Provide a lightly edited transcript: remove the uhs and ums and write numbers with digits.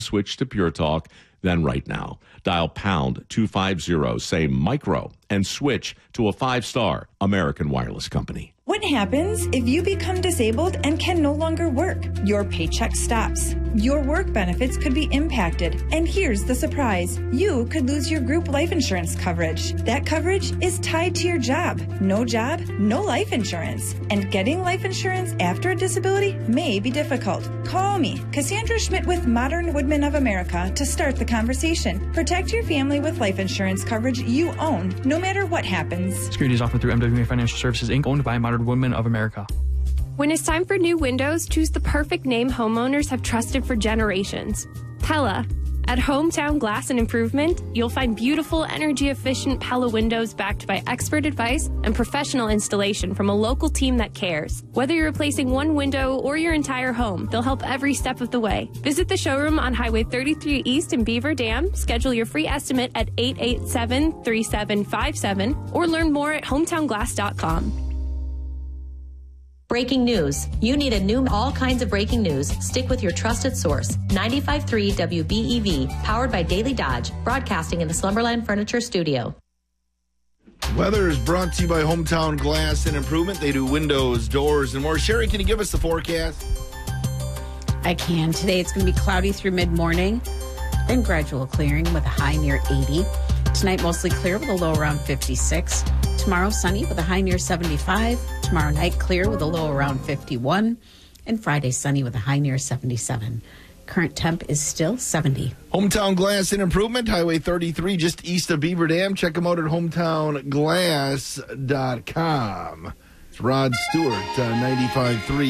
switch to Pure Talk, then right now. Dial pound 250, say micro, and switch to a 5-star American Wireless Company. What happens if you become disabled and can no longer work? Your paycheck stops. Your work benefits could be impacted. And here's the surprise. You could lose your group life insurance coverage. That coverage is tied to your job. No job, no life insurance. And getting life insurance after a disability may be difficult. Call me, Cassandra Schmidt with Modern Woodmen of America, to start the conversation. Protect your family with life insurance coverage you own, no matter what happens. Securities offered through MWA Financial Services, Inc., owned by Modern Women of America. When it's time for new windows, choose the perfect name homeowners have trusted for generations. Pella. At Hometown Glass and Improvement, you'll find beautiful, energy-efficient Pella windows backed by expert advice and professional installation from a local team that cares. Whether you're replacing one window or your entire home, they'll help every step of the way. Visit the showroom on Highway 33 East in Beaver Dam, schedule your free estimate at 887-3757, or learn more at hometownglass.com. Breaking news. You need all kinds of breaking news. Stick with your trusted source. 95.3 WBEV, powered by Daily Dodge, broadcasting in the Slumberland Furniture Studio. Weather is brought to you by Hometown Glass and Improvement. They do windows, doors, and more. Sherry, can you give us the forecast? I can. Today it's going to be cloudy through mid-morning, then gradual clearing with a high near 80. Tonight mostly clear with a low around 56. Tomorrow sunny with a high near 75. Tomorrow night clear with a low around 51. And Friday sunny with a high near 77. Current temp is still 70. Hometown Glass and Improvement, Highway 33, just east of Beaver Dam. Check them out at hometownglass.com. It's Rod Stewart, 95.3.